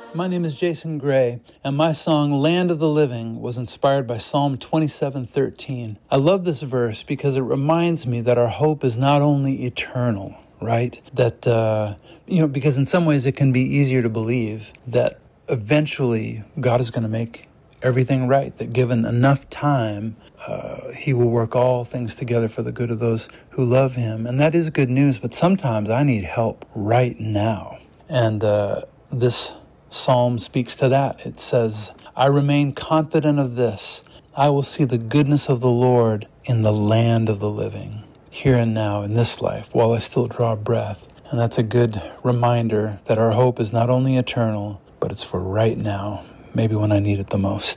My name is Jason Gray, and my song Land of the Living was inspired by Psalm 27:13. I love this verse because it reminds me that our hope is not only eternal, right? That, because in some ways it can be easier to believe that eventually God is going to make everything right, that given enough time, He will work all things together for the good of those who love Him. And that is good news, but sometimes I need help right now. And this Psalm speaks to that. It says, I remain confident of this. I will see the goodness of the Lord in the land of the living, here and now in this life, while I still draw breath. And that's a good reminder that our hope is not only eternal, but it's for right now, maybe when I need it the most.